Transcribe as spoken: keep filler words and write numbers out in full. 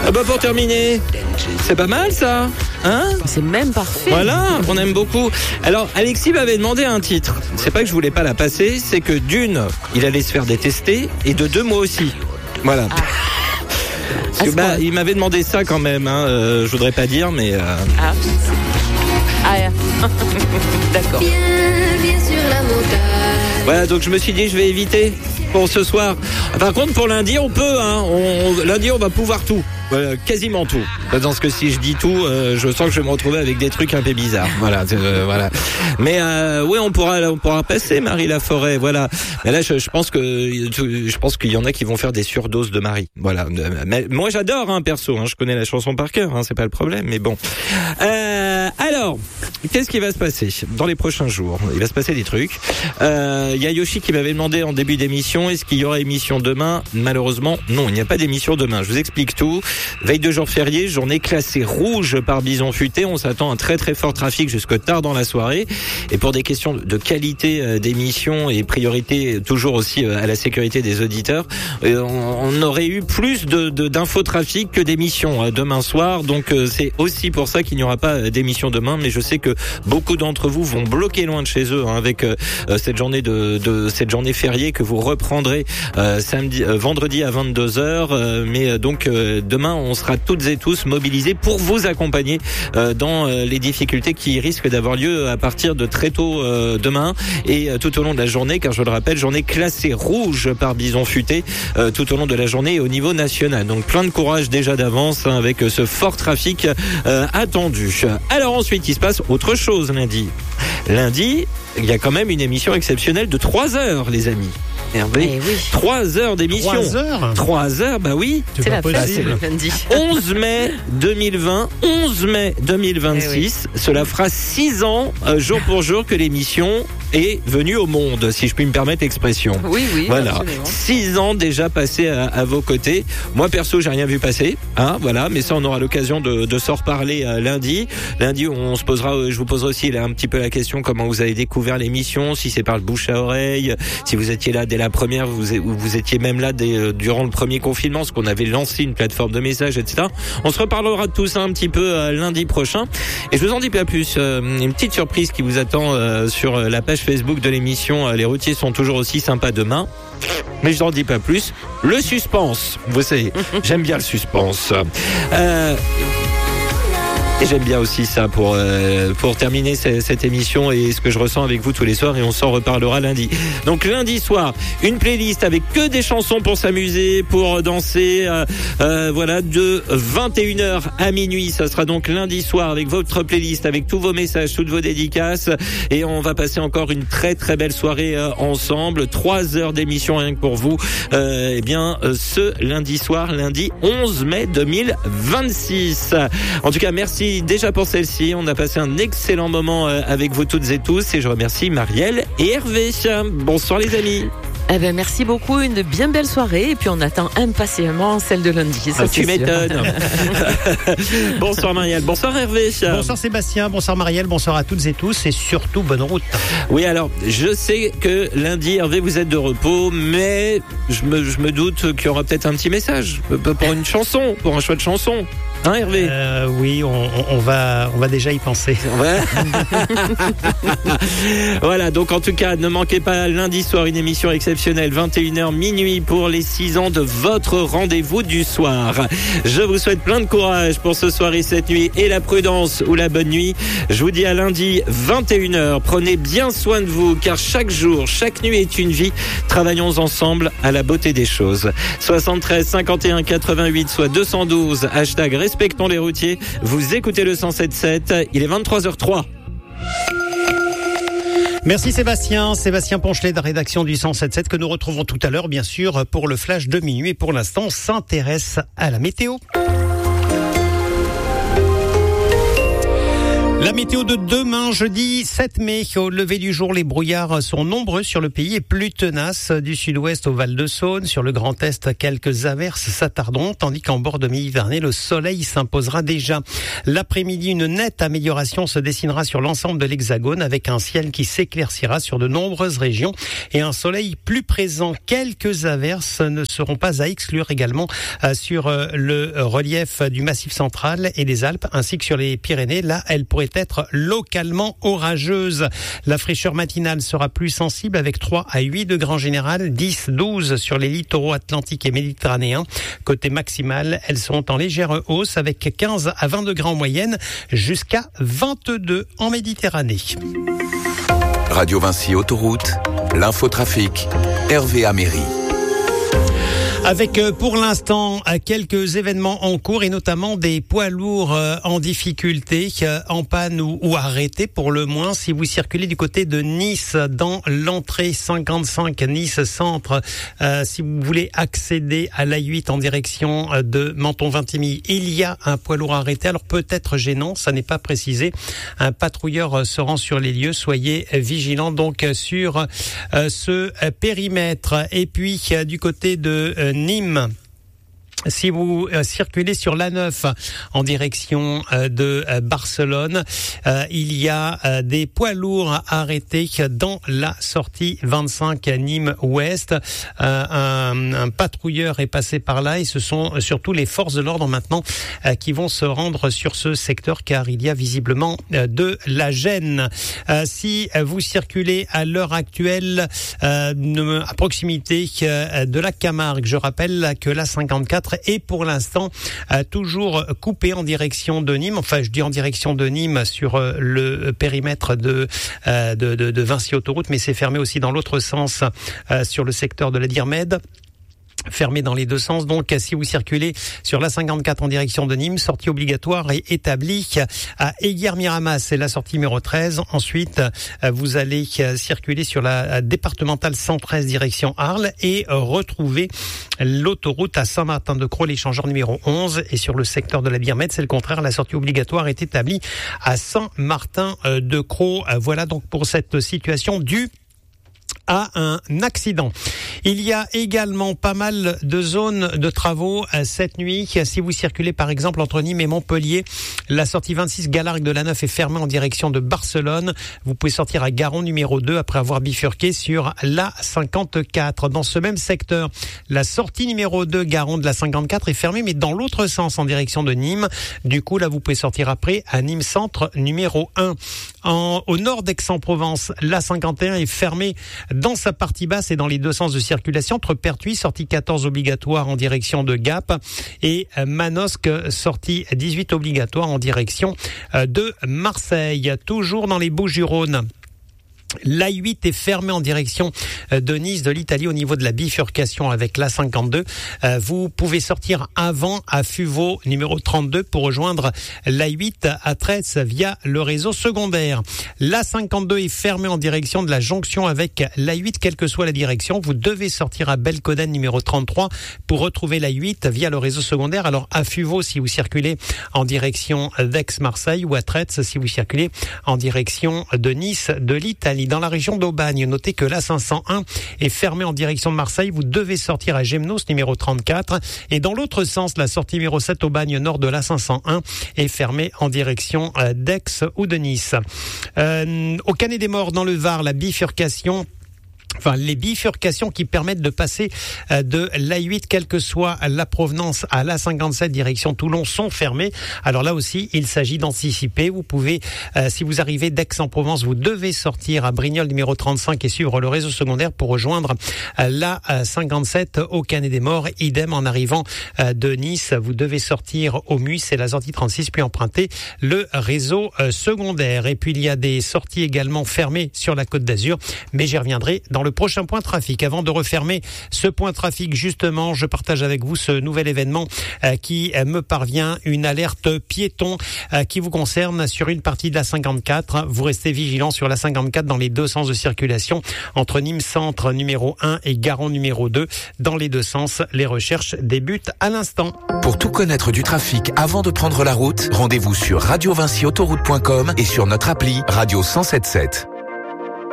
Ah bah pour terminer, c'est pas mal ça, hein? C'est même parfait. Voilà, on aime beaucoup. Alors Alexis m'avait demandé un titre. C'est pas que je voulais pas la passer, c'est que d'une, il allait se faire détester, et de deux, moi aussi. Voilà. Ah. Parce que, bah, il m'avait demandé ça quand même, hein. euh, je voudrais pas dire, mais... Euh... Ah, ah d'accord. Bien, bien sur la montagne. Voilà, donc je me suis dit, je vais éviter pour ce soir. Par contre, pour lundi, on peut, hein. On, lundi, on va pouvoir tout. Voilà, quasiment tout. Parce que si je dis tout, euh, je sens que je vais me retrouver avec des trucs un peu bizarres. Voilà, euh, voilà. Mais euh, oui, on pourra, on pourra passer Marie Laforêt. Voilà. Mais là, je, je pense que, je pense qu'il y en a qui vont faire des surdoses de Marie. Voilà. Mais moi, j'adore, hein, perso. Hein, je connais la chanson par cœur. Hein, c'est pas le problème. Mais bon. Euh, alors, qu'est-ce qui va se passer dans les prochains jours? Il va se passer des trucs. Euh, il y a Yoshi qui m'avait demandé en début d'émission, est-ce qu'il y aura émission demain? Malheureusement, non. Il n'y a pas d'émission demain. Je vous explique tout. Veille de jour férié, journée classée rouge par Bison Futé. On s'attend à un très très fort trafic jusque tard dans la soirée. Et pour des questions de qualité d'émission et priorité toujours aussi à la sécurité des auditeurs, on aurait eu plus de, de, d'infotrafic que d'émissions demain soir. Donc c'est aussi pour ça qu'il n'y aura pas d'émission demain. Mais je sais que beaucoup d'entre vous vont bloquer loin de chez eux, hein, avec euh, cette journée de, de cette journée fériée que vous reprendrez euh, samedi, euh, vendredi à vingt-deux heures. Euh, mais euh, donc euh, demain, on sera toutes et tous mobilisés pour vous accompagner euh, dans euh, les difficultés qui risquent d'avoir lieu à partir de très tôt euh, demain et euh, tout au long de la journée, car je le rappelle, journée classée rouge par Bison Futé euh, tout au long de la journée et au niveau national. Donc plein de courage déjà d'avance, hein, avec ce fort trafic euh, attendu. Alors ensuite, il se passe autre chose lundi. Lundi, il y a quand même une émission exceptionnelle de trois heures, les amis. Hervé, Eh oui. trois heures d'émission. Trois heures Trois heures, bah oui. C'est la fête possible. le lundi. onze mai deux mille vingt, onze mai deux mille vingt-six. Eh Cela fera six ans, euh, jour pour jour, que l'émission est venue au monde, si je puis me permettre l'expression. Oui, oui. Voilà, absolument. six ans déjà passés à, à vos côtés. Moi perso, j'ai rien vu passer, hein, voilà. Mais ça, on aura l'occasion de, de s'en reparler euh, lundi. Lundi, on se posera, euh, je vous poserai aussi là un petit peu la question comment vous avez découvert l'émission, si c'est par le bouche à oreille, si vous étiez là dès la première, vous, vous étiez même là dès, euh, durant le premier confinement, parce qu'on avait lancé une plateforme de messages, et cetera. On se reparlera de tout ça un petit peu euh, lundi prochain. Et je vous en dis pas plus. Euh, une petite surprise qui vous attend euh, sur la page Facebook de l'émission. Les routiers sont toujours aussi sympas demain. Mais je n'en dis pas plus. Le suspense. Vous savez, j'aime bien le suspense. Euh... Et j'aime bien aussi ça pour euh, pour terminer cette, cette émission et ce que je ressens avec vous tous les soirs, et on s'en reparlera lundi. Donc lundi soir, une playlist avec que des chansons pour s'amuser, pour danser, euh, euh, voilà, de vingt et une heures à minuit. Ça sera donc lundi soir avec votre playlist, avec tous vos messages, toutes vos dédicaces, et on va passer encore une très très belle soirée euh, ensemble. Trois heures d'émission rien que pour vous. Euh, eh bien, euh, ce lundi soir, lundi onze mai deux mille vingt-six. En tout cas, merci déjà pour celle-ci. On a passé un excellent moment avec vous toutes et tous, et je remercie Marielle et Hervé. Bonsoir les amis. Eh ben, merci beaucoup, une bien belle soirée, et puis on attend impatiemment celle de lundi. Ça, Ah, c'est tu sûr. m'étonnes. Bonsoir Marielle, bonsoir Hervé. Bonsoir Sébastien, bonsoir Marielle, bonsoir à toutes et tous, et surtout bonne route. Oui, alors je sais que lundi Hervé vous êtes de repos, mais je me, je me doute qu'il y aura peut-être un petit message pour une chanson, pour un choix de chanson. Hein Hervé? Euh, oui, on, on, on, va, on va déjà y penser. Ouais. Voilà, donc en tout cas, ne manquez pas lundi soir une émission exceptionnelle, vingt et une heures minuit, pour les six ans de votre rendez-vous du soir. Je vous souhaite plein de courage pour ce soir et cette nuit, et la prudence ou la bonne nuit. Je vous dis à lundi, vingt et une heures. Prenez bien soin de vous, car chaque jour, chaque nuit est une vie. Travaillons ensemble à la beauté des choses. soixante-treize cinquante et un quatre-vingt-huit, soit deux cent douze, hashtag respectons les routiers. Vous écoutez le cent sept sept, il est vingt-trois heures trois. Merci Sébastien, Sébastien Ponchelet de la rédaction du cent sept sept, que nous retrouvons tout à l'heure, bien sûr, pour le flash de minuit. Et pour l'instant, on s'intéresse à la météo. La météo de demain, jeudi sept mai. Au lever du jour, les brouillards sont nombreux sur le pays et plus tenaces. Du sud-ouest au Val-de-Saône, sur le Grand Est, quelques averses s'attarderont, tandis qu'en bord de mi-hivernée, le soleil s'imposera déjà. L'après-midi, une nette amélioration se dessinera sur l'ensemble de l'Hexagone, avec un ciel qui s'éclaircira sur de nombreuses régions et un soleil plus présent. Quelques averses ne seront pas à exclure également sur le relief du Massif central et des Alpes, ainsi que sur les Pyrénées. Là, elles pourraient être localement orageuses. La fraîcheur matinale sera plus sensible avec trois à huit degrés en général, dix à douze sur les littoraux atlantiques et méditerranéens. Côté maximal, elles seront en légère hausse avec quinze à vingt degrés en moyenne, jusqu'à vingt-deux en Méditerranée. Radio Vinci Autoroute, l'infotrafic, Hervé Améry. Avec pour l'instant quelques événements en cours et notamment des poids lourds en difficulté, en panne ou, ou arrêtés pour le moins. Si vous circulez du côté de Nice dans l'entrée cinquante-cinq Nice Centre, euh, si vous voulez accéder à l'A huit en direction de Menton-Vintimille, il y a un poids lourd arrêté. Alors peut-être gênant, ça n'est pas précisé. Un patrouilleur se rend sur les lieux. Soyez vigilants donc sur euh, ce périmètre. Et puis du côté de euh, Nîmes, si vous euh, circulez sur l'A neuf en direction euh, de euh, Barcelone, euh, il y a euh, des poids lourds arrêtés dans la sortie vingt-cinq Nîmes Ouest. Euh, un, un patrouilleur est passé par là et ce sont surtout les forces de l'ordre maintenant euh, qui vont se rendre sur ce secteur, car il y a visiblement euh, de la gêne. Euh, si vous circulez à l'heure actuelle euh, à proximité euh, de la Camargue, je rappelle que la cinquante-quatre est pour l'instant euh, toujours coupé en direction de Nîmes. Enfin, je dis en direction de Nîmes sur euh, le périmètre de, euh, de, de, de Vinci Autoroute, mais c'est fermé aussi dans l'autre sens euh, sur le secteur de la Dirmed. Fermé dans les deux sens. Donc, si vous circulez sur la cinquante-quatre en direction de Nîmes, sortie obligatoire est établie à Eyguières-Miramas, c'est la sortie numéro treize. Ensuite, vous allez circuler sur la départementale cent treize direction Arles et retrouver l'autoroute à Saint-Martin-de-Crau, l'échangeur numéro onze. Et sur le secteur de la Birmette, c'est le contraire. La sortie obligatoire est établie à Saint-Martin-de-Crau. Voilà donc pour cette situation due à un accident. Il y a également pas mal de zones de travaux cette nuit. Si vous circulez par exemple entre Nîmes et Montpellier, la sortie vingt-six Galargue de l'A neuf est fermée en direction de Barcelone. Vous pouvez sortir à Garon numéro deux après avoir bifurqué sur l'A cinquante-quatre. Dans ce même secteur, la sortie numéro deux Garon de la cinquante-quatre est fermée, mais dans l'autre sens en direction de Nîmes. Du coup, là, vous pouvez sortir après à Nîmes Centre numéro un. En, au nord d'Aix-en-Provence, l'A cinquante et un est fermée dans sa partie basse et dans les deux sens de circulation entre Pertuis, sortie quatorze obligatoire en direction de Gap, et Manosque, sortie dix-huit obligatoire en direction de Marseille. Toujours dans les Bouches-du-Rhône, l'A huit est fermée en direction de Nice, de l'Italie, au niveau de la bifurcation avec l'A cinquante-deux. Vous pouvez sortir avant à Fuveau, numéro trente-deux, pour rejoindre l'A huit à Tresse via le réseau secondaire. L'A cinquante-deux est fermée en direction de la jonction avec l'A huit, quelle que soit la direction. Vous devez sortir à Belcoden, numéro trente-trois, pour retrouver l'A huit via le réseau secondaire. Alors à Fuveau, si vous circulez en direction d'Aix-Marseille, ou à Tresse, si vous circulez en direction de Nice, de l'Italie. Dans la région d'Aubagne, notez que l'A cinq cent un est fermée en direction de Marseille. Vous devez sortir à Gemnos, numéro trente-quatre. Et dans l'autre sens, la sortie numéro sept Aubagne nord de l'A cinq cent un est fermée en direction d'Aix ou de Nice. Euh, au Canet des Morts, dans le Var, la bifurcation Enfin, les bifurcations qui permettent de passer de l'A huit, quelle que soit la provenance, à l'A cinquante-sept direction Toulon, sont fermées. Alors là aussi, il s'agit d'anticiper. Vous pouvez, euh, si vous arrivez d'Aix-en-Provence, vous devez sortir à Brignoles numéro trente-cinq et suivre le réseau secondaire pour rejoindre euh, l'A cinquante-sept au Canet des Morts. Idem en arrivant euh, de Nice, vous devez sortir au Muy, c'est la sortie trente-six, puis emprunter le réseau euh, secondaire. Et puis il y a des sorties également fermées sur la Côte d'Azur, mais j'y reviendrai dans le prochain point trafic. Avant de refermer ce point trafic, justement, je partage avec vous ce nouvel événement euh, qui euh, me parvient, une alerte piéton euh, qui vous concerne sur une partie de la cinquante-quatre. Vous restez vigilants sur la cinquante-quatre dans les deux sens de circulation entre Nîmes Centre numéro un et Garon numéro deux. Dans les deux sens, les recherches débutent à l'instant. Pour tout connaître du trafic avant de prendre la route, rendez-vous sur radio vinci autoroute point com et sur notre appli Radio cent soixante-dix-sept.